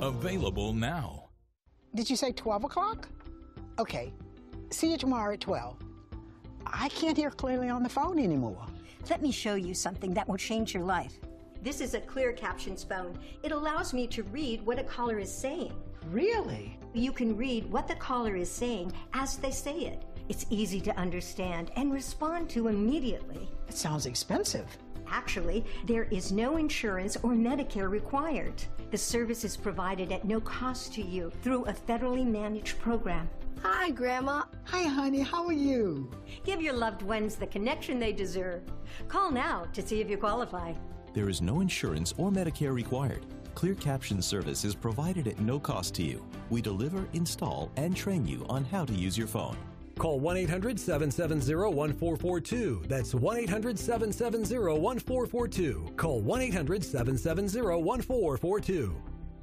Available now. Did you say 12 o'clock? Okay. See you tomorrow at 12. I can't hear clearly on the phone anymore. Let me show you something that will change your life. This is a Clear Captions phone. It allows me to read what a caller is saying. Really? You can read what the caller is saying as they say it. It's easy to understand and respond to immediately. It sounds expensive. Actually, there is no insurance or Medicare required. The service is provided at no cost to you through a federally managed program. Hi, Grandma. Hi, honey. How are you? Give your loved ones the connection they deserve. Call now to see if you qualify. There is no insurance or Medicare required. Clear Captions service is provided at no cost to you. We deliver, install, and train you on how to use your phone. Call 1-800-770-1442. That's 1-800-770-1442. Call 1-800-770-1442.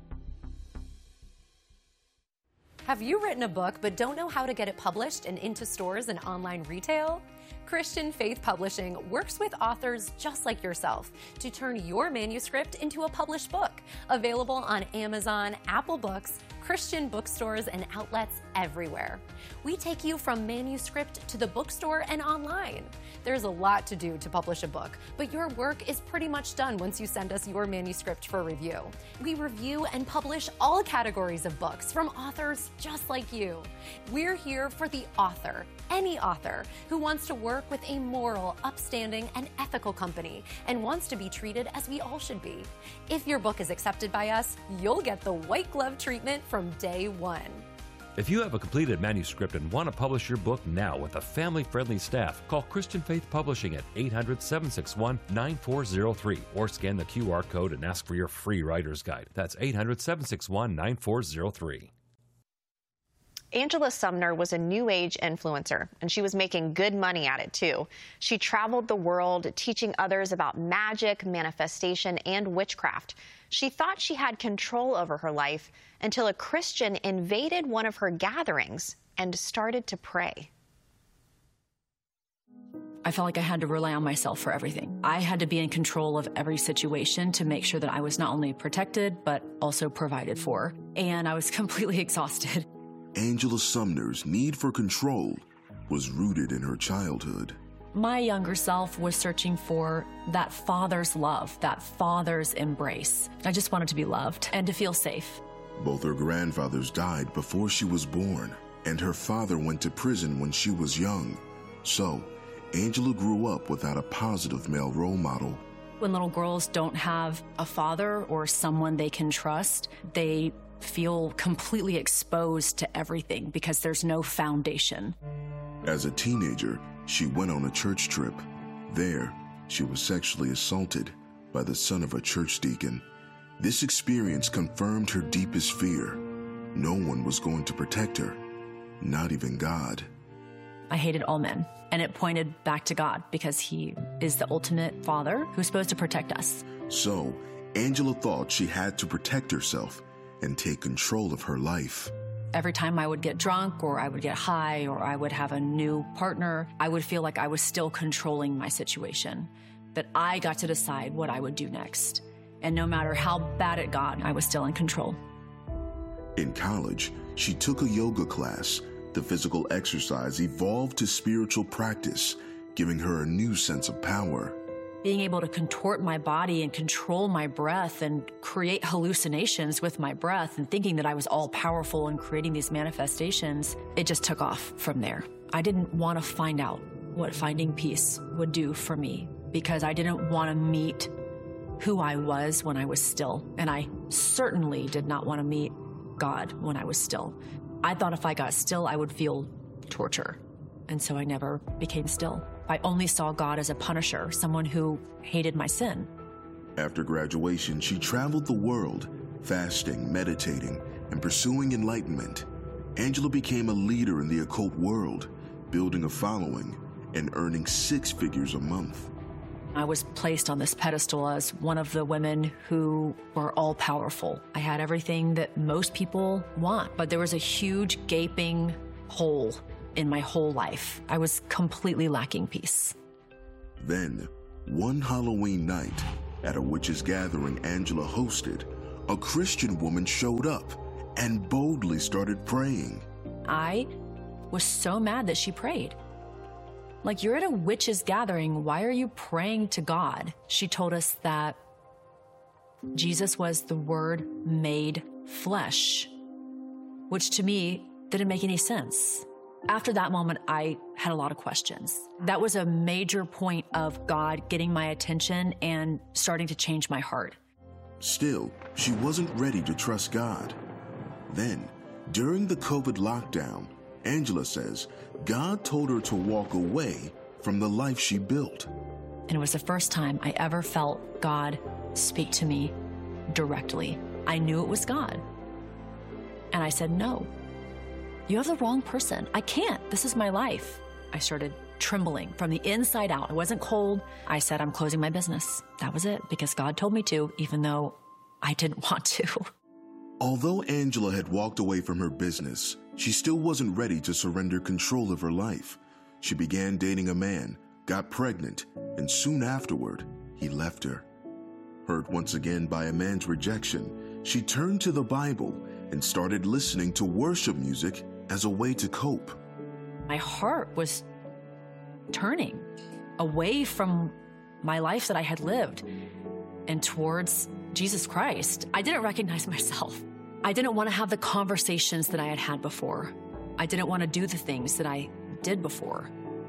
Have you written a book but don't know how to get it published and into stores and online retail? Christian Faith Publishing works with authors just like yourself to turn your manuscript into a published book. Available on Amazon, Apple Books, Christian bookstores, and outlets everywhere. We take you from manuscript to the bookstore and online. There's a lot to do to publish a book, but your work is pretty much done once you send us your manuscript for review. We review and publish all categories of books from authors just like you. We're here for the author, any author who wants to work with a moral, upstanding, and ethical company and wants to be treated as we all should be. If your book is accepted by us, you'll get the white glove treatment from day one. If you have a completed manuscript and want to publish your book now with a family-friendly staff, call Christian Faith Publishing at 800-761-9403 or scan the QR code and ask for your free writer's guide. That's 800-761-9403. Angela Sumner was a New Age influencer, and she was making good money at it, too. She traveled the world teaching others about magic, manifestation, and witchcraft. She thought she had control over her life until a Christian invaded one of her gatherings and started to pray. I felt like I had to rely on myself for everything. I had to be in control of every situation to make sure that I was not only protected, but also provided for. And I was completely exhausted. Angela Sumner's need for control was rooted in her childhood. My younger self was searching for that father's love, that father's embrace. I just wanted to be loved and to feel safe. Both her grandfathers died before she was born, and her father went to prison when she was young. So, Angela grew up without a positive male role model. When little girls don't have a father or someone they can trust, they feel completely exposed to everything because there's no foundation. As a teenager, she went on a church trip. There, she was sexually assaulted by the son of a church deacon. This experience confirmed her deepest fear. No one was going to protect her, not even God. I hated all men, and it pointed back to God because he is the ultimate father who's supposed to protect us. So, Angela thought she had to protect herself and take control of her life. Every time I would get drunk or I would get high or I would have a new partner, I would feel like I was still controlling my situation, that I got to decide what I would do next. And no matter how bad it got, I was still in control. In college, she took a yoga class. The physical exercise evolved to spiritual practice, giving her a new sense of power. Being able to contort my body and control my breath and create hallucinations with my breath and thinking that I was all powerful and creating these manifestations, it just took off from there. I didn't want to find out what finding peace would do for me because I didn't want to meet who I was when I was still. And I certainly did not want to meet God when I was still. I thought if I got still, I would feel torture. And so I never became still. I only saw God as a punisher, someone who hated my sin. After graduation, she traveled the world, fasting, meditating, and pursuing enlightenment. Angela became a leader in the occult world, building a following and earning 6 figures a month. I was placed on this pedestal as one of the women who were all powerful. I had everything that most people want, but there was a huge gaping hole in my whole life. I was completely lacking peace. Then, one Halloween night, at a witches' gathering Angela hosted, a Christian woman showed up and boldly started praying. I was so mad that she prayed. Like, you're at a witches' gathering. Why are you praying to God? She told us that Jesus was the Word made flesh, which to me didn't make any sense. After that moment, I had a lot of questions. That was a major point of God getting my attention and starting to change my heart. Still, she wasn't ready to trust God. Then, during the COVID lockdown, Angela says God told her to walk away from the life she built. And it was the first time I ever felt God speak to me directly. I knew it was God. And I said, no, you have the wrong person. I can't. This is my life. I started trembling from the inside out. It wasn't cold. I said, I'm closing my business. That was it, because God told me to, even though I didn't want to. Although Angela had walked away from her business, she still wasn't ready to surrender control of her life. She began dating a man, got pregnant, and soon afterward, he left her. Hurt once again by a man's rejection, she turned to the Bible and started listening to worship music as a way to cope. My heart was turning away from my life that I had lived and towards Jesus Christ. I didn't recognize myself. I didn't want to have the conversations that I had had before. I didn't want to do the things that I did before.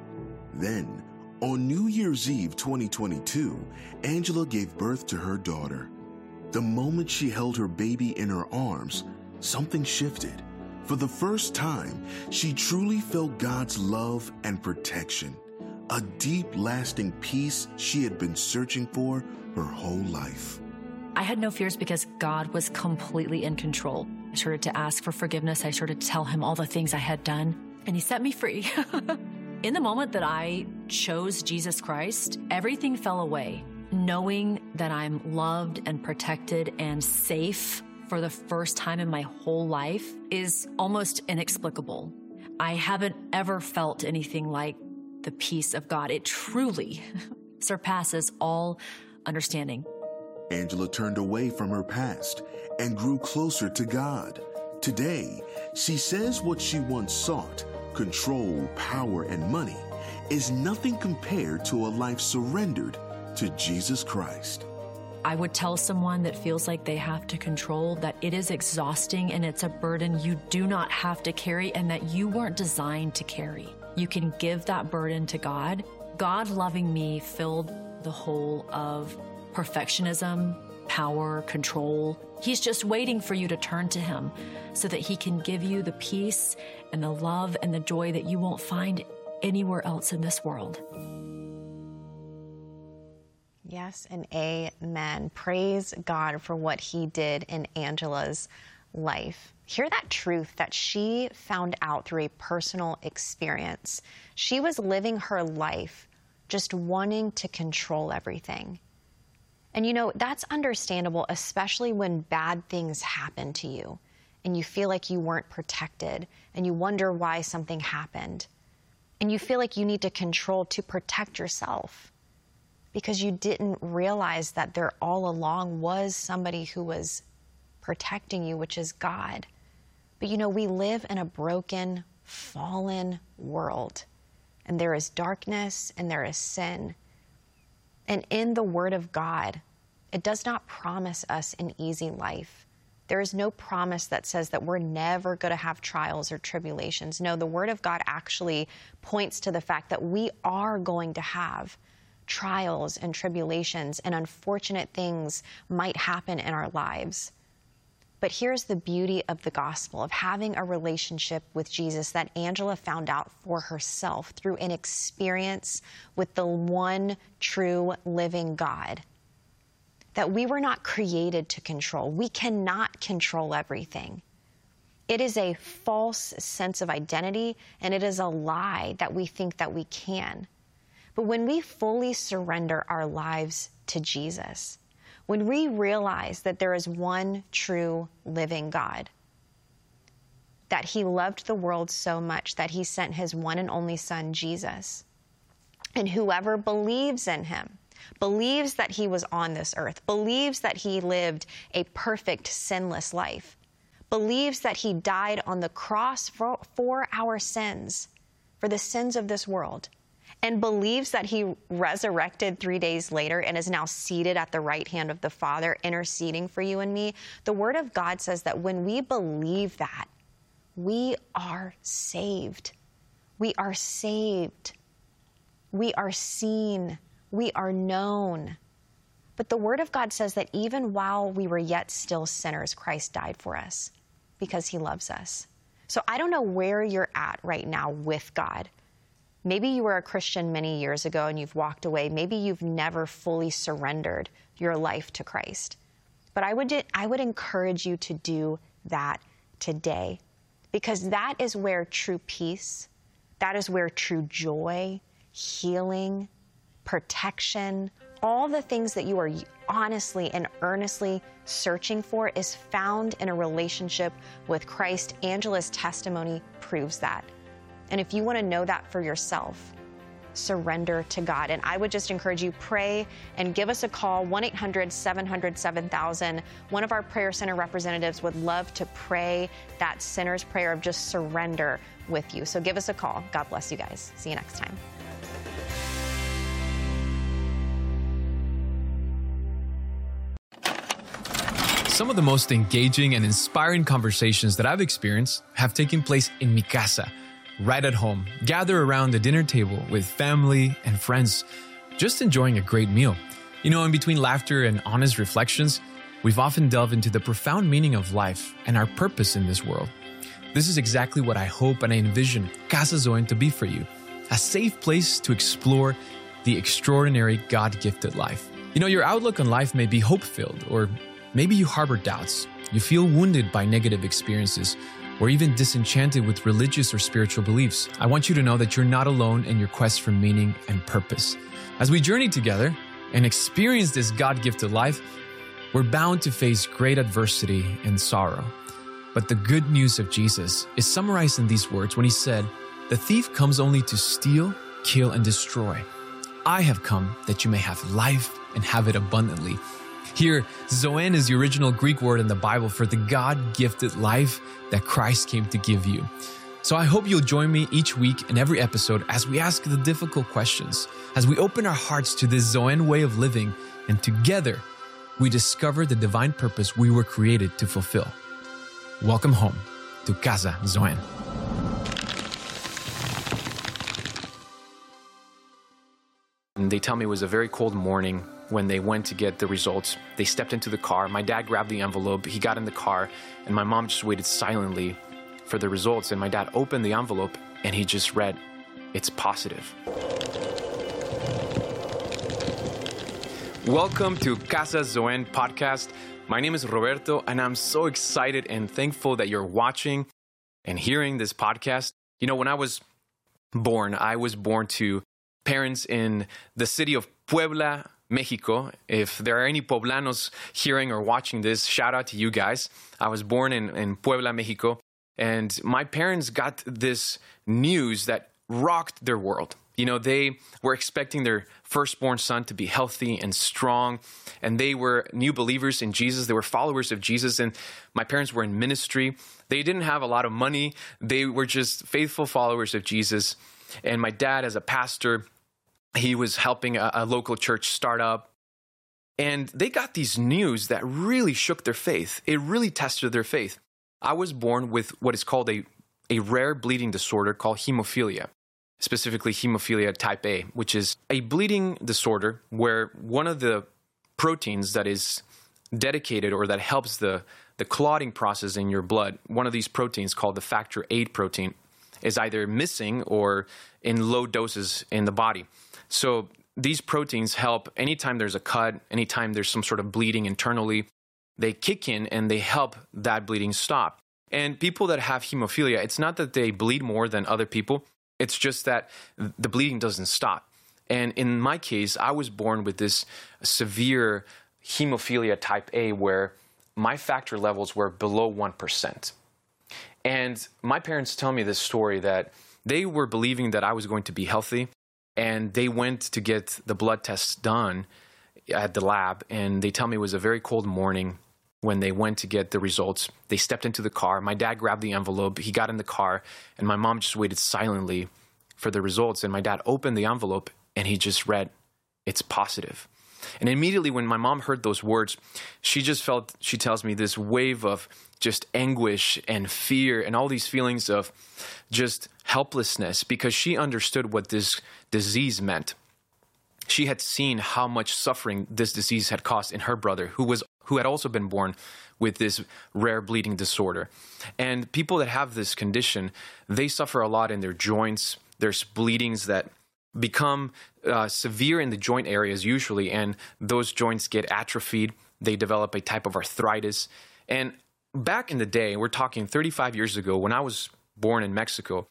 Then, on New Year's Eve 2022, Angela gave birth to her daughter. The moment she held her baby in her arms, something shifted. For the first time, she truly felt God's love and protection, a deep, lasting peace she had been searching for her whole life. I had no fears because God was completely in control. I started to ask for forgiveness. I started to tell him all the things I had done, and he set me free. In the moment that I chose Jesus Christ, everything fell away. Knowing that I'm loved and protected and safe for the first time in my whole life is almost inexplicable. I haven't ever felt anything like the peace of God. It truly surpasses all understanding. Angela turned away from her past and grew closer to God. Today, she says what she once sought, control, power, and money, is nothing compared to a life surrendered to Jesus Christ. I would tell someone that feels like they have to control that it is exhausting and it's a burden you do not have to carry and that you weren't designed to carry. You can give that burden to God. God loving me filled the hole of perfectionism, power, control. He's just waiting for you to turn to him so that he can give you the peace and the love and the joy that you won't find anywhere else in this world. Yes, and amen. Praise God for what he did in Angela's life. Hear that truth that she found out through a personal experience. She was living her life just wanting to control everything. And you know, that's understandable, especially when bad things happen to you and you feel like you weren't protected and you wonder why something happened. And you feel like you need to control to protect yourself because you didn't realize that there all along was somebody who was protecting you, which is God. But you know, we live in a broken, fallen world, and there is darkness and there is sin. And in the Word of God, it does not promise us an easy life. There is no promise that says that we're never going to have trials or tribulations. No, the Word of God actually points to the fact that we are going to have trials and tribulations, and unfortunate things might happen in our lives. But here's the beauty of the gospel, of having a relationship with Jesus that Angela found out for herself through an experience with the one true living God. That we were not created to control. We cannot control everything. It is a false sense of identity, and it is a lie that we think that we can. But when we fully surrender our lives to Jesus, when we realize that there is one true living God, that he loved the world so much that he sent his one and only Son, Jesus, and whoever believes in him believes that he was on this earth, believes that he lived a perfect, sinless life, believes that he died on the cross for our sins, for the sins of this world, and believes that he resurrected 3 days later and is now seated at the right hand of the Father, interceding for you and me, the Word of God says that when we believe that, we are saved. We are saved. We are seen. We are known. But the Word of God says that even while we were yet still sinners, Christ died for us because he loves us. So I don't know where you're at right now with God. Maybe you were a Christian many years ago and you've walked away. Maybe you've never fully surrendered your life to Christ. But I would encourage you to do that today, because that is where true peace, that is where true joy, healing, protection, all the things that you are honestly and earnestly searching for is found in a relationship with Christ. Angela's testimony proves that. And if you want to know that for yourself, surrender to God. And I would just encourage you, pray and give us a call, 1-800-700-7000. One of our Prayer Center representatives would love to pray that sinner's prayer of just surrender with you. So give us a call. God bless you guys. See you next time. Some of the most engaging and inspiring conversations that I've experienced have taken place in mi casa, right at home, gather around the dinner table with family and friends, just enjoying a great meal. You know, in between laughter and honest reflections, we've often delved into the profound meaning of life and our purpose in this world. This is exactly what I hope and I envision Casa Zoen to be for you, a safe place to explore the extraordinary God-gifted life. You know, your outlook on life may be hope-filled, or maybe you harbor doubts, you feel wounded by negative experiences, or even disenchanted with religious or spiritual beliefs. I want you to know that you're not alone in your quest for meaning and purpose. As we journey together and experience this God-gifted life, we're bound to face great adversity and sorrow. But the good news of Jesus is summarized in these words when he said, "The thief comes only to steal, kill, and destroy. I have come that you may have life and have it abundantly." Here, Zoen is the original Greek word in the Bible for the God-gifted life that Christ came to give you. So I hope you'll join me each week in every episode as we ask the difficult questions, as we open our hearts to this Zoen way of living, and together we discover the divine purpose we were created to fulfill. Welcome home to Casa Zoen. They tell me it was a very cold morning when they went to get the results. They stepped into the car. My dad grabbed the envelope. He got in the car, and my mom just waited silently for the results. And my dad opened the envelope, and he just read, "It's positive." Welcome to Casa Zoen podcast. My name is Roberto, and I'm so excited and thankful that you're watching and hearing this podcast. You know, when I was born to parents in the city of Puebla, Mexico. If there are any Poblanos hearing or watching this, shout out to you guys. I was born in Puebla, Mexico, and my parents got this news that rocked their world. You know, they were expecting their firstborn son to be healthy and strong, and they were new believers in Jesus. They were followers of Jesus, and my parents were in ministry. They didn't have a lot of money. They were just faithful followers of Jesus. And my dad, as a pastor, he was helping a local church start up. And they got these news that really shook their faith. It really tested their faith. I was born with what is called a rare bleeding disorder called hemophilia, specifically hemophilia type A, which is a bleeding disorder where one of the proteins that is dedicated or that helps the clotting process in your blood, one of these proteins called the factor VIII protein, is either missing or in low doses in the body. So these proteins help anytime there's a cut, anytime there's some sort of bleeding internally, they kick in and they help that bleeding stop. And people that have hemophilia, it's not that they bleed more than other people, it's just that the bleeding doesn't stop. And in my case, I was born with this severe hemophilia type A where my factor levels were below 1%. And my parents tell me this story that they were believing that I was going to be healthy. And they went to get the blood tests done at the lab, and they tell me it was a very cold morning when they went to get the results. They stepped into the car. My dad grabbed the envelope. He got in the car, and my mom just waited silently for the results. And my dad opened the envelope, and he just read, "It's positive." And immediately when my mom heard those words, she just felt, she tells me, this wave of just anguish and fear and all these feelings of just helplessness, because she understood what this disease meant. She had seen how much suffering this disease had caused in her brother, who had also been born with this rare bleeding disorder. And people that have this condition, they suffer a lot in their joints. There's bleedings that become severe in the joint areas usually, and those joints get atrophied. They develop a type of arthritis. And back in the day, we're talking 35 years ago, when I was born in Mexico,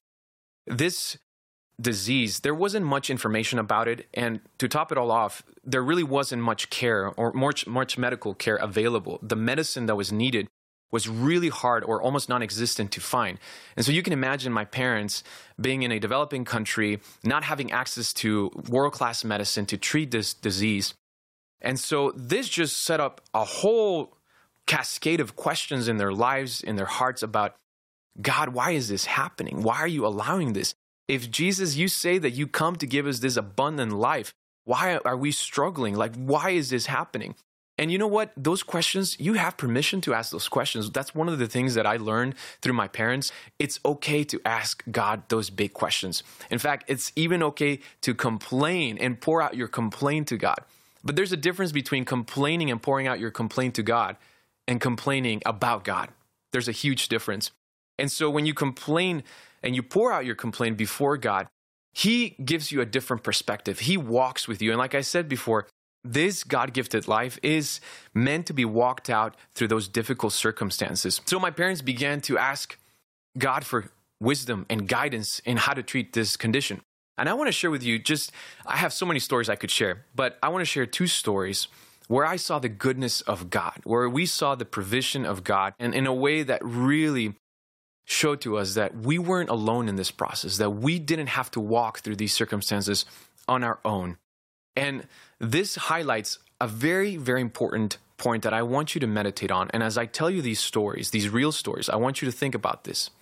this disease, there wasn't much information about it. And to top it all off, there really wasn't much care or much medical care available. The medicine that was needed was really hard or almost non-existent to find. And so you can imagine my parents being in a developing country, not having access to world-class medicine to treat this disease. And so this just set up a whole cascade of questions in their lives, in their hearts about, God, why is this happening? Why are you allowing this? If Jesus, you say that you come to give us this abundant life, why are we struggling? Like, why is this happening? And you know what? Those questions, you have permission to ask those questions. That's one of the things that I learned through my parents. It's okay to ask God those big questions. In fact, it's even okay to complain and pour out your complaint to God. But there's a difference between complaining and pouring out your complaint to God and complaining about God. There's a huge difference. And so when you complain and you pour out your complaint before God, He gives you a different perspective. He walks with you. And like I said before, this God-gifted life is meant to be walked out through those difficult circumstances. So my parents began to ask God for wisdom and guidance in how to treat this condition. And I want to share with you I have so many stories I could share, but I want to share 2 stories where I saw the goodness of God, where we saw the provision of God, and in a way that really showed to us that we weren't alone in this process, that we didn't have to walk through these circumstances on our own. And this highlights a very, very important point that I want you to meditate on. And as I tell you these stories, these real stories, I want you to think about this.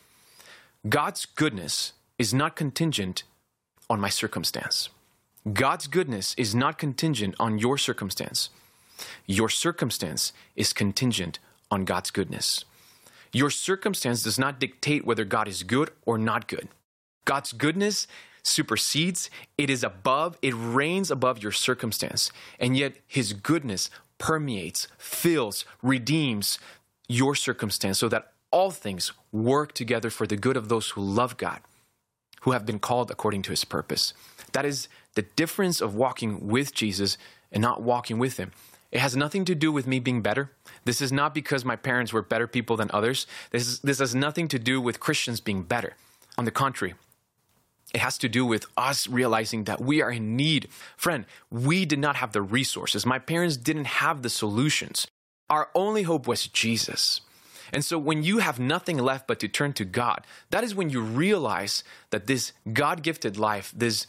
God's goodness is not contingent on my circumstance. God's goodness is not contingent on your circumstance. Your circumstance is contingent on God's goodness. Your circumstance does not dictate whether God is good or not good. God's goodness supersedes, it is above, it reigns above your circumstance. And yet His goodness permeates, fills, redeems your circumstance so that all things work together for the good of those who love God, who have been called according to His purpose. That is the difference of walking with Jesus and not walking with Him. It has nothing to do with me being better. This is not because my parents were better people than others. This has nothing to do with Christians being better. On the contrary, it has to do with us realizing that we are in need. Friend, we did not have the resources. My parents didn't have the solutions. Our only hope was Jesus. And so when you have nothing left but to turn to God, that is when you realize that this God-gifted life, this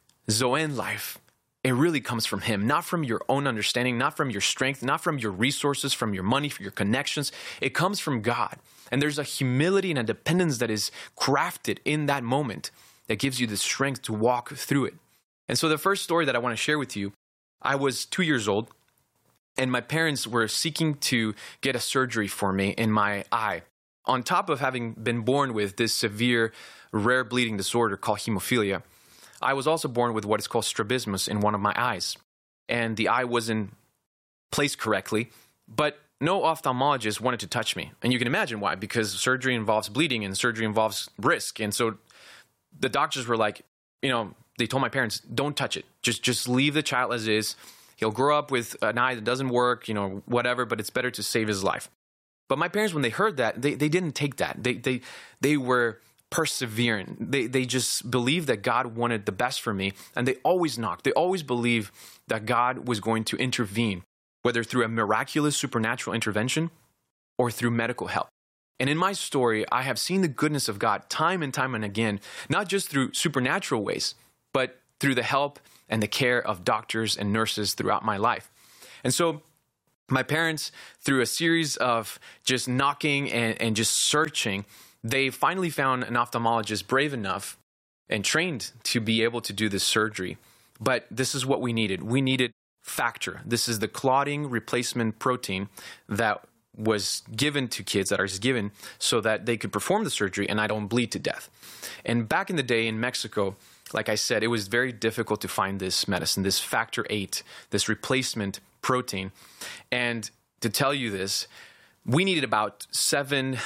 Zoen life, it really comes from Him, not from your own understanding, not from your strength, not from your resources, from your money, from your connections. It comes from God. And there's a humility and a dependence that is crafted in that moment that gives you the strength to walk through it. And so the first story that I want to share with you, I was 2 years old, and my parents were seeking to get a surgery for me in my eye. On top of having been born with this severe, rare bleeding disorder called hemophilia, I was also born with what is called strabismus in one of my eyes. And the eye wasn't placed correctly, but no ophthalmologist wanted to touch me. And you can imagine why, because surgery involves bleeding and surgery involves risk. And so the doctors were like, they told my parents, don't touch it. Just leave the child as is. He'll grow up with an eye that doesn't work, whatever, but it's better to save his life. But my parents, when they heard that, they didn't take that. They were persevering. They just believed that God wanted the best for me, and they always knocked. They always believed that God was going to intervene, whether through a miraculous supernatural intervention or through medical help. And in my story, I have seen the goodness of God time and time and again, not just through supernatural ways, but through the help and the care of doctors and nurses throughout my life. And so my parents, through a series of just knocking and just searching, they finally found an ophthalmologist brave enough and trained to be able to do this surgery. But this is what we needed. We needed factor. This is the clotting replacement protein that was given to kids, that is given so that they could perform the surgery and I don't bleed to death. And back in the day in Mexico, like I said, it was very difficult to find this medicine, this factor VIII, this replacement protein. And to tell you this, we needed about 7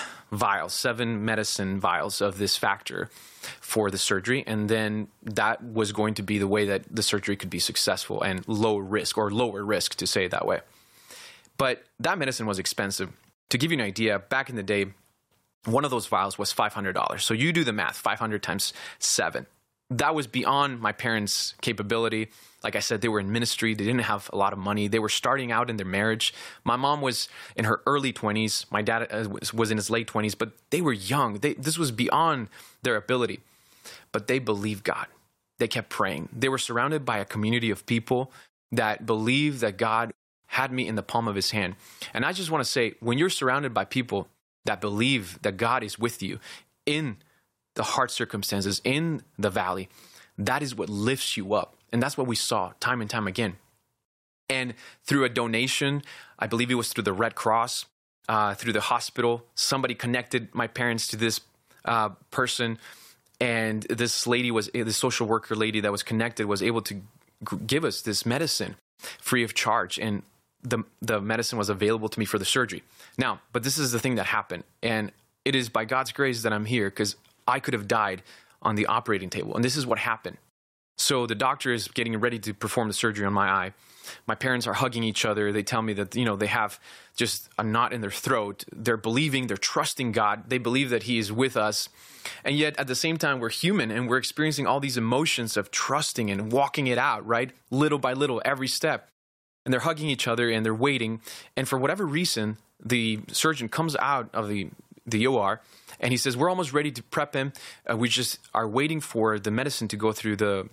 medicine vials of this factor for the surgery. And then that was going to be the way that the surgery could be successful and lower risk to say it that way. But that medicine was expensive. To give you an idea, back in the day, one of those vials was $500. So you do the math, 500 times 7. That was beyond my parents' capability. Like I said, they were in ministry. They didn't have a lot of money. They were starting out in their marriage. My mom was in her early 20s. My dad was in his late 20s, but they were young. This was beyond their ability. But they believed God. They kept praying. They were surrounded by a community of people that believed that God had me in the palm of his hand. And I just want to say, when you're surrounded by people that believe that God is with you in the hard circumstances, in the valley, that is what lifts you up. And that's what we saw time and time again. And through a donation, I believe it was through the Red Cross, through the hospital, somebody connected my parents to this person. And this lady the social worker lady that was connected was able to give us this medicine free of charge. And the medicine was available to me for the surgery. Now, but this is the thing that happened. And it is by God's grace that I'm here, because I could have died on the operating table. And this is what happened. So the doctor is getting ready to perform the surgery on my eye. My parents are hugging each other. They tell me that, they have just a knot in their throat. They're believing, they're trusting God. They believe that he is with us. And yet at the same time, we're human and we're experiencing all these emotions of trusting and walking it out, right? Little by little, every step. And they're hugging each other and they're waiting. And for whatever reason, the surgeon comes out of the OR and he says, we're almost ready to prep him. We just are waiting for the medicine to go through the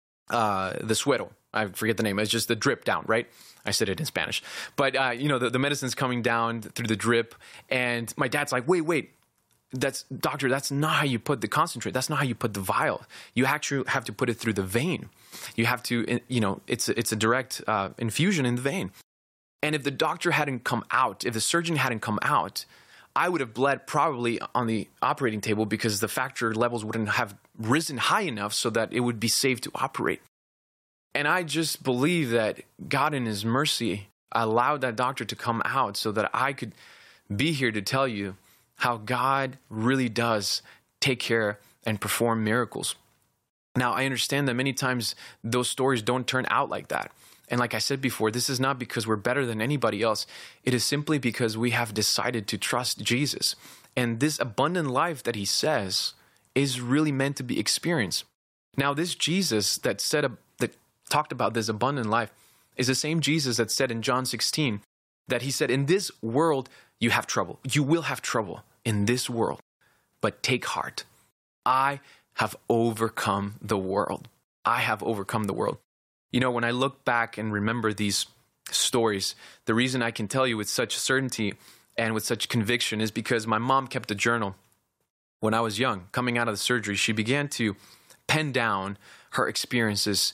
suero. I forget the name. It's just the drip down, right? I said it in Spanish. But, the medicine's coming down through the drip. And my dad's like, wait. Doctor, that's not how you put the concentrate. That's not how you put the vial. You actually have to put it through the vein. You have to, it's a direct infusion in the vein. And if the doctor hadn't come out, if the surgeon hadn't come out, I would have bled probably on the operating table because the factor levels wouldn't have risen high enough so that it would be safe to operate. And I just believe that God in his mercy allowed that doctor to come out so that I could be here to tell you how God really does take care and perform miracles. Now, I understand that many times those stories don't turn out like that. And like I said before, this is not because we're better than anybody else. It is simply because we have decided to trust Jesus. And this abundant life that he says is really meant to be experienced. Now, this Jesus that talked about this abundant life is the same Jesus that said in John 16 that he said, in this world, you have trouble. You will have trouble in this world, but take heart. I have overcome the world. I have overcome the world. When I look back and remember these stories, the reason I can tell you with such certainty and with such conviction is because my mom kept a journal when I was young. Coming out of the surgery, she began to pen down her experiences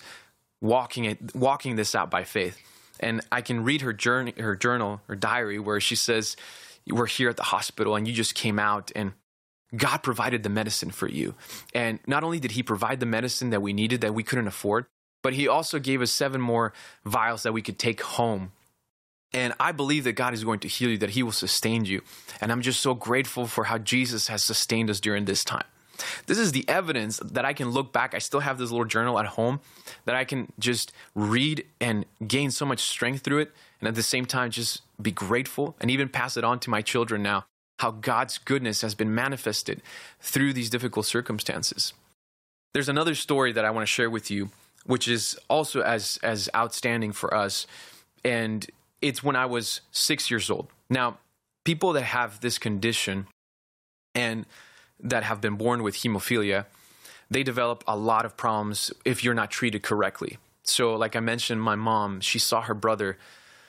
walking this out by faith. And I can read her journal, her diary, where she says, we're here at the hospital and you just came out and God provided the medicine for you. And not only did he provide the medicine that we needed, that we couldn't afford, but he also gave us 7 more vials that we could take home. And I believe that God is going to heal you, that he will sustain you. And I'm just so grateful for how Jesus has sustained us during this time. This is the evidence that I can look back. I still have this little journal at home that I can just read and gain so much strength through it. And at the same time, just be grateful and even pass it on to my children now, how God's goodness has been manifested through these difficult circumstances. There's another story that I want to share with you, which is also as outstanding for us. And it's when I was 6 years old. Now, people that have this condition and that have been born with hemophilia, they develop a lot of problems if you're not treated correctly. So like I mentioned, my mom, she saw her brother,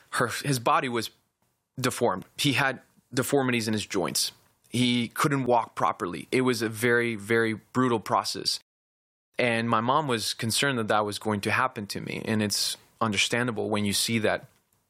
his body was deformed. He had deformities in his joints. He couldn't walk properly. It was a very, very brutal process. And my mom was concerned that that was going to happen to me. And it's understandable when you see that.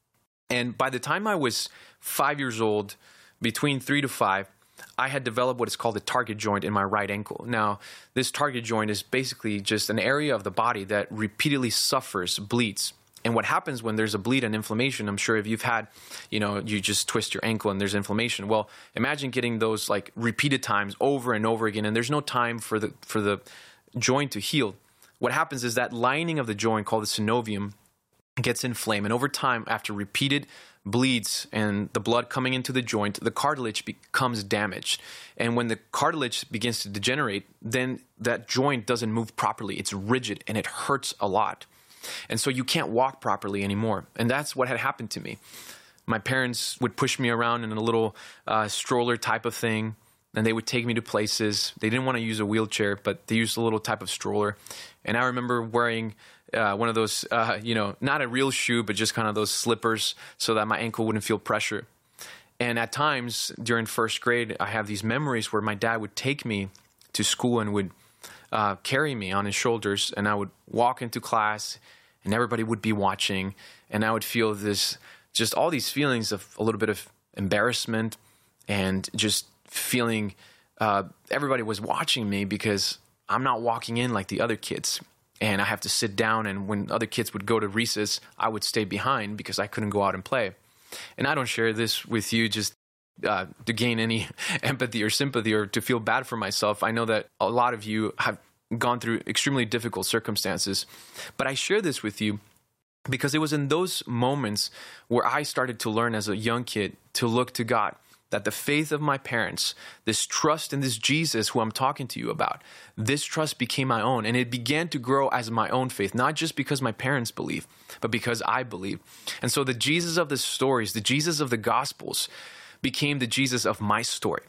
And by the time I was 5 years old, between 3 to 5, I had developed what is called a target joint in my right ankle. Now, this target joint is basically just an area of the body that repeatedly suffers, bleeds. And what happens when there's a bleed and inflammation, I'm sure if you've had, you just twist your ankle and there's inflammation. Well, imagine getting those like repeated times over and over again, and there's no time for the joint to heal. What happens is that lining of the joint called the synovium gets inflamed, and over time, after repeated bleeds and the blood coming into the joint, the cartilage becomes damaged. And when the cartilage begins to degenerate, then that joint doesn't move properly. It's rigid and it hurts a lot. And so you can't walk properly anymore. And that's what had happened to me. My parents would push me around in a little stroller type of thing, and they would take me to places. They didn't want to use a wheelchair, but they used a little type of stroller. And I remember wearing one of those, not a real shoe, but just kind of those slippers so that my ankle wouldn't feel pressure. And at times during first grade, I have these memories where my dad would take me to school and would carry me on his shoulders, and I would walk into class and everybody would be watching, and I would feel just all these feelings of a little bit of embarrassment and just feeling everybody was watching me because I'm not walking in like the other kids, and I have to sit down, and when other kids would go to recess, I would stay behind because I couldn't go out and play. And I don't share this with you just to gain any empathy or sympathy or to feel bad for myself. I know that a lot of you have gone through extremely difficult circumstances, but I share this with you because it was in those moments where I started to learn as a young kid to look to God, that the faith of my parents, this trust in this Jesus who I'm talking to you about, this trust became my own, and it began to grow as my own faith, not just because my parents believe, but because I believe. And so the Jesus of the stories, the Jesus of the Gospels, became the Jesus of my story.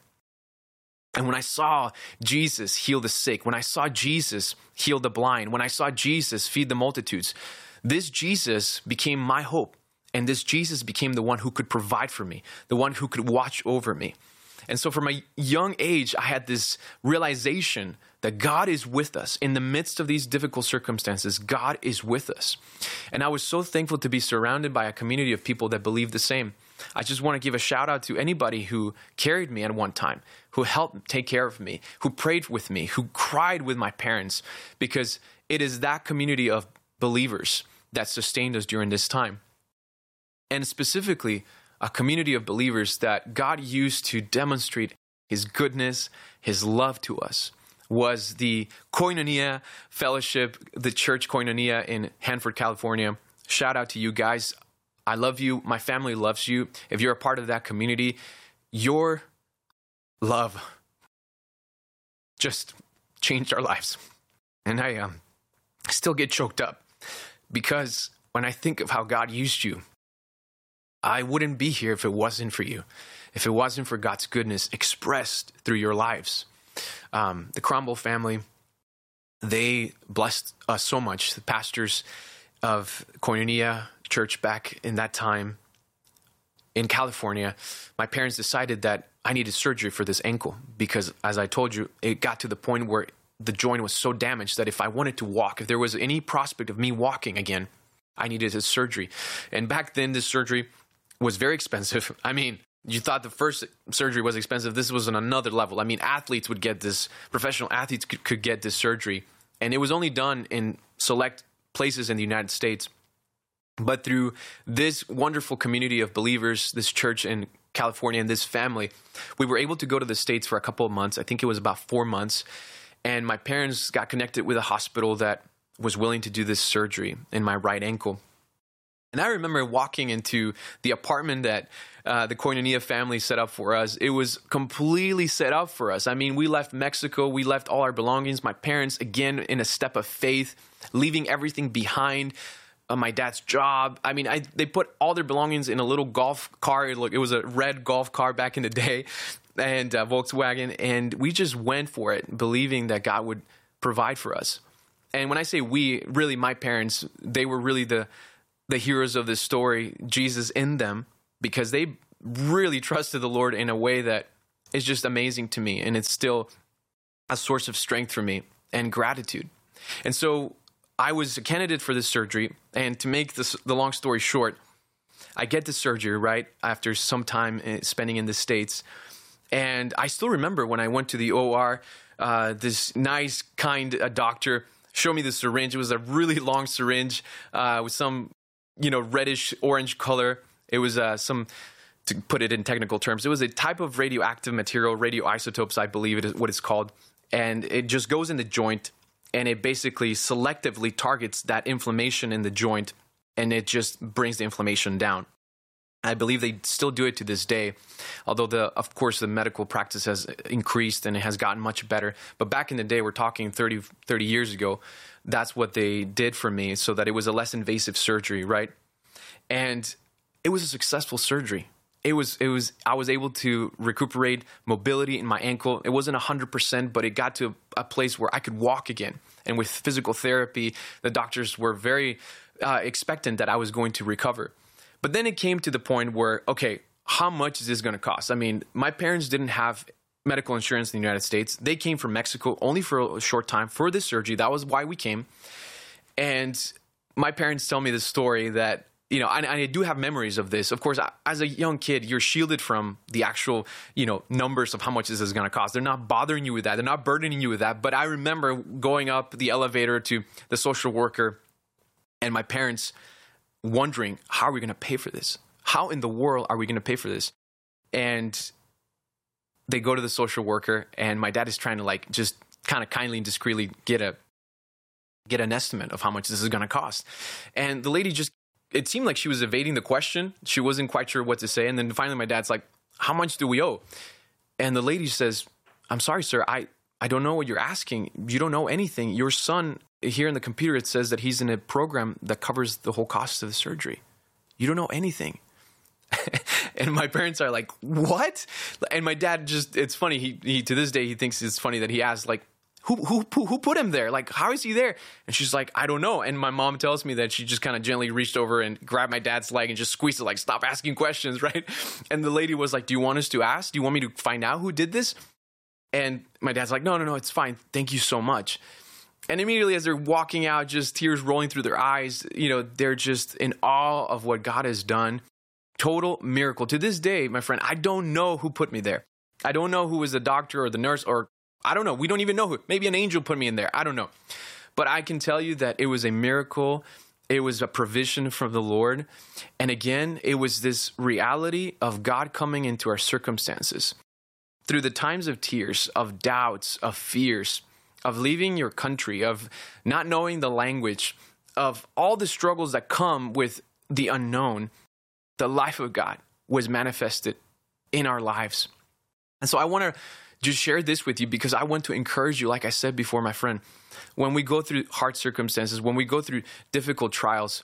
And when I saw Jesus heal the sick, when I saw Jesus heal the blind, when I saw Jesus feed the multitudes, this Jesus became my hope. And this Jesus became the one who could provide for me, the one who could watch over me. And so from a young age, I had this realization that God is with us. In the midst of these difficult circumstances, God is with us. And I was so thankful to be surrounded by a community of people that believe the same. I just want to give a shout out to anybody who carried me at one time, who helped take care of me, who prayed with me, who cried with my parents, because it is that community of believers that sustained us during this time. And specifically, a community of believers that God used to demonstrate his goodness, his love to us, was the Koinonia Fellowship, the church Koinonia in Hanford, California. Shout out to you guys. I love you. My family loves you. If you're a part of that community, your love just changed our lives. And I still get choked up because when I think of how God used you, I wouldn't be here if it wasn't for you, if it wasn't for God's goodness expressed through your lives. The Cromwell family, they blessed us so much. The pastors of Koinonia Church back in that time in California, my parents decided that I needed surgery for this ankle because, as I told you, it got to the point where the joint was so damaged that if I wanted to walk, if there was any prospect of me walking again, I needed a surgery. And back then, this surgery was very expensive. I mean, you thought the first surgery was expensive. This was on another level. I mean, athletes would get this, professional athletes could get this surgery. And it was only done in select places in the United States. But through this wonderful community of believers, this church in California and this family, we were able to go to the States for a couple of months. I think it was about 4 months. And my parents got connected with a hospital that was willing to do this surgery in my right ankle. And I remember walking into the apartment that the Koinonia family set up for us. It was completely set up for us. I mean, we left Mexico. We left all our belongings. My parents, again, in a step of faith, leaving everything behind. My dad's job. I mean, they put all their belongings in a little golf car. It was a red golf car back in the day, and Volkswagen. And we just went for it, believing that God would provide for us. And when I say we, really my parents, they were really the heroes of this story, Jesus in them, because they really trusted the Lord in a way that is just amazing to me. And it's still a source of strength for me and gratitude. And so I was a candidate for this surgery. And to make the long story short, I get the surgery, right, after some time spending in the States. And I still remember when I went to the OR, this nice, kind doctor showed me the syringe. It was a really long syringe with some, reddish orange color. It was to put it in technical terms, it was a type of radioactive material, radioisotopes, I believe it is what it's called. And it just goes in the joint, and it basically selectively targets that inflammation in the joint, and it just brings the inflammation down. I believe they still do it to this day, although of course the medical practice has increased and it has gotten much better. But back in the day, we're talking 30 years ago, that's what they did for me, so that it was a less invasive surgery, right? And it was a successful surgery. I was able to recuperate mobility in my ankle. It wasn't 100%, but it got to a place where I could walk again. And with physical therapy, the doctors were very expectant that I was going to recover. But then it came to the point where, okay, how much is this going to cost? I mean, my parents didn't have medical insurance in the United States. They came from Mexico only for a short time for this surgery. That was why we came. And my parents tell me this story that, I do have memories of this. Of course, as a young kid, you're shielded from the actual, numbers of how much this is going to cost. They're not bothering you with that. They're not burdening you with that. But I remember going up the elevator to the social worker and my parents wondering, how are we going to pay for this? How in the world are we going to pay for this? And they go to the social worker, and my dad is trying to just kind of kindly and discreetly get an estimate of how much this is going to cost. And the lady it seemed like she was evading the question. She wasn't quite sure what to say. And then finally my dad's like, how much do we owe? And the lady says, I'm sorry, sir. I don't know what you're asking. You don't know anything. Your son, here in the computer, it says that he's in a program that covers the whole cost of the surgery. You don't know anything. And my parents are like, what? And my dad it's funny. He to this day, he thinks it's funny that he asked, who put him there? How is he there? And she's like, I don't know. And my mom tells me that she just kind of gently reached over and grabbed my dad's leg and just squeezed it, stop asking questions, right? And the lady was like, do you want us to ask? Do you want me to find out who did this? And my dad's like, no, it's fine. Thank you so much. And immediately as they're walking out, just tears rolling through their eyes, they're just in awe of what God has done. Total miracle. To this day, my friend, I don't know who put me there. I don't know who was the doctor or the nurse, or I don't know. We don't even know who. Maybe an angel put me in there. I don't know. But I can tell you that it was a miracle. It was a provision from the Lord. And again, it was this reality of God coming into our circumstances. Through the times of tears, of doubts, of fears, of leaving your country, of not knowing the language, of all the struggles that come with the unknown, the life of God was manifested in our lives. And so I want to just share this with you because I want to encourage you, like I said before, my friend, when we go through hard circumstances, when we go through difficult trials,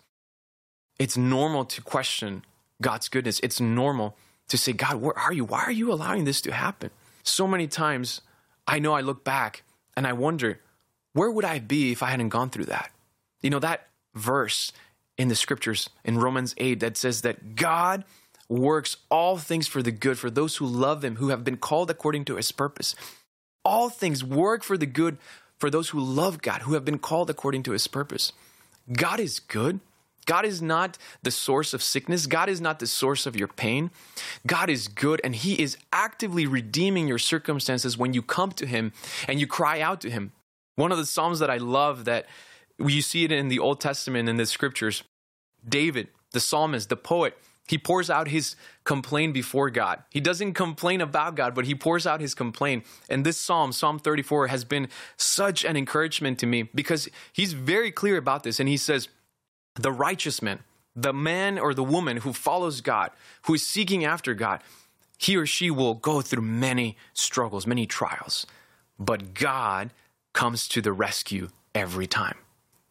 it's normal to question God's goodness. It's normal to say, God, where are you? Why are you allowing this to happen? So many times, I know I look back and I wonder, where would I be if I hadn't gone through that? That verse in the scriptures in Romans 8 that says that God works all things for the good for those who love him, who have been called according to his purpose. All things work for the good for those who love God, who have been called according to his purpose. God is good. God is not the source of sickness. God is not the source of your pain. God is good, and he is actively redeeming your circumstances when you come to him and you cry out to him. One of the Psalms that I love, that you see it in the Old Testament in the scriptures, David, the psalmist, the poet, he pours out his complaint before God. He doesn't complain about God, but he pours out his complaint. And this Psalm 34, has been such an encouragement to me because he's very clear about this. And he says, the righteous man, the man or the woman who follows God, who is seeking after God, he or she will go through many struggles, many trials. But God comes to the rescue every time.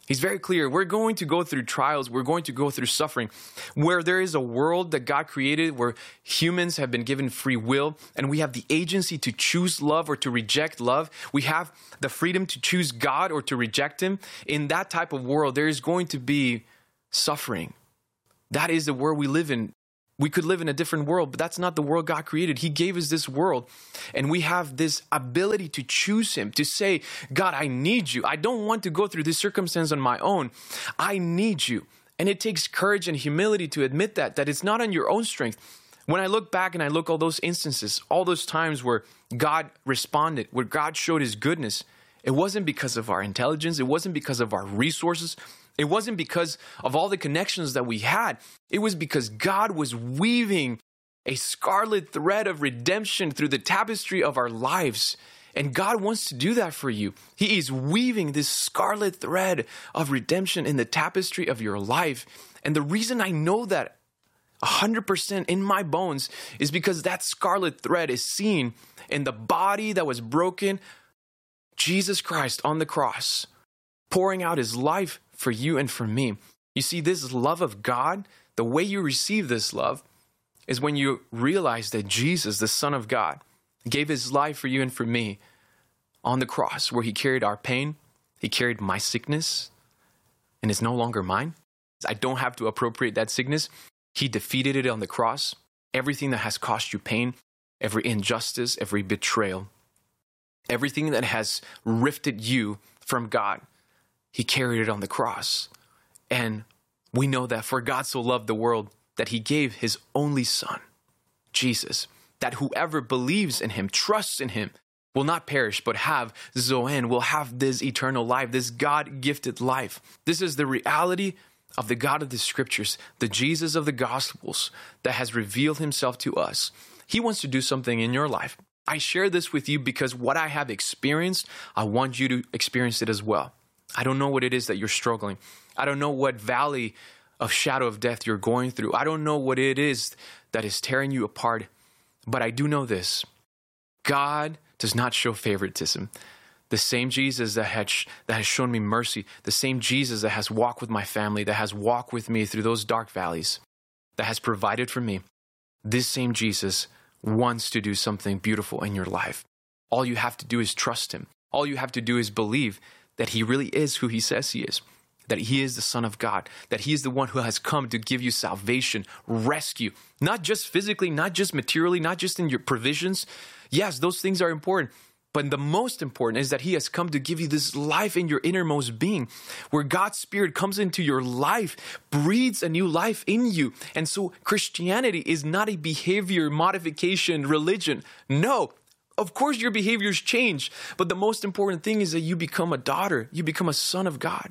He's very clear. We're going to go through trials. We're going to go through suffering. Where there is a world that God created, where humans have been given free will, and we have the agency to choose love or to reject love. We have the freedom to choose God or to reject him. In that type of world, there is going to be suffering. That is the world we live in. We could live in a different world, but that's not the world God created. He gave us this world, and we have this ability to choose him, to say, God, I need you. I don't want to go through this circumstance on my own. I need you. And it takes courage and humility to admit that it's not on your own strength. When I look back and I look all those instances, all those times where God responded, where God showed his goodness, it wasn't because of our intelligence. It wasn't because of our resources. It wasn't because of all the connections that we had. It was because God was weaving a scarlet thread of redemption through the tapestry of our lives. And God wants to do that for you. He is weaving this scarlet thread of redemption in the tapestry of your life. And the reason I know that 100% in my bones is because that scarlet thread is seen in the body that was broken, Jesus Christ on the cross, pouring out his life for you and for me. You see, this love of God, the way you receive this love is when you realize that Jesus, the Son of God, gave his life for you and for me on the cross, where he carried our pain, he carried my sickness, and it's no longer mine. I don't have to appropriate that sickness. He defeated it on the cross. Everything that has caused you pain, every injustice, every betrayal, everything that has rifted you from God, he carried it on the cross. And we know that for God so loved the world that he gave his only son, Jesus, that whoever believes in him, trusts in him, will not perish, but have Zoen, will have this eternal life, this God-gifted life. This is the reality of the God of the scriptures, the Jesus of the Gospels that has revealed himself to us. He wants to do something in your life. I share this with you because what I have experienced, I want you to experience it as well. I don't know what it is that you're struggling. I don't know what valley of shadow of death you're going through. I don't know what it is that is tearing you apart. But I do know this. God does not show favoritism. The same Jesus that has shown me mercy, the same Jesus that has walked with my family, that has walked with me through those dark valleys, that has provided for me, this same Jesus wants to do something beautiful in your life. All you have to do is trust him. All you have to do is believe that he really is who he says he is, that he is the Son of God, that he is the one who has come to give you salvation, rescue, not just physically, not just materially, not just in your provisions. Yes, those things are important. But the most important is that he has come to give you this life in your innermost being, where God's Spirit comes into your life, breathes a new life in you. And so Christianity is not a behavior modification religion. No. Of course, your behaviors change, but the most important thing is that you become a daughter, you become a son of God.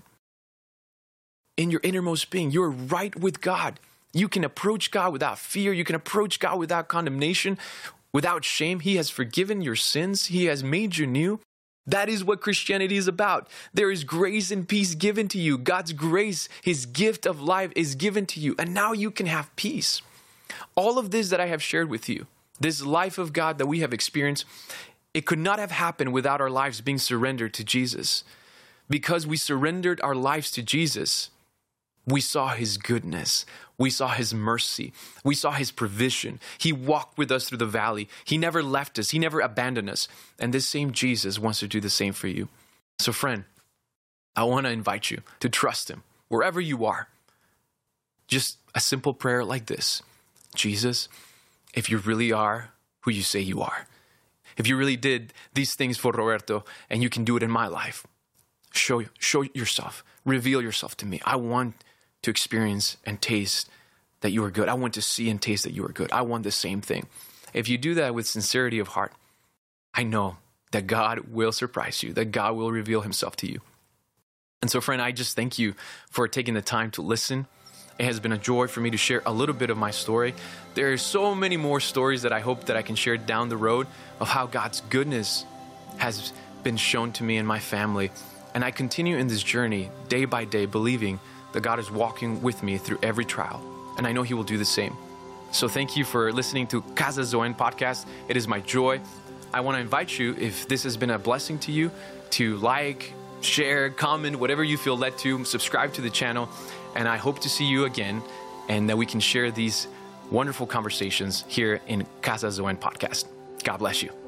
In your innermost being, you're right with God. You can approach God without fear. You can approach God without condemnation, without shame. He has forgiven your sins. He has made you new. That is what Christianity is about. There is grace and peace given to you. God's grace, his gift of life is given to you, and now you can have peace. All of this that I have shared with you, this life of God that we have experienced, it could not have happened without our lives being surrendered to Jesus. Because we surrendered our lives to Jesus, we saw his goodness. We saw his mercy. We saw his provision. He walked with us through the valley. He never left us. He never abandoned us. And this same Jesus wants to do the same for you. So friend, I want to invite you to trust him wherever you are. Just a simple prayer like this. Jesus, if you really are who you say you are, if you really did these things for Roberto and you can do it in my life, show yourself, reveal yourself to me. I want to experience and taste that you are good. I want to see and taste that you are good. I want the same thing. If you do that with sincerity of heart, I know that God will surprise you, that God will reveal himself to you. And so friend, I just thank you for taking the time to listen. It has been a joy for me to share a little bit of my story. There are so many more stories that I hope that I can share down the road of how God's goodness has been shown to me and my family. And I continue in this journey day by day, believing that God is walking with me through every trial. And I know he will do the same. So thank you for listening to Casa Zoen podcast. It is my joy. I want to invite you, if this has been a blessing to you, to like, share, comment, whatever you feel led to. Subscribe to the channel, and I hope to see you again, and that we can share these wonderful conversations here in Casa Zoen podcast. God bless you.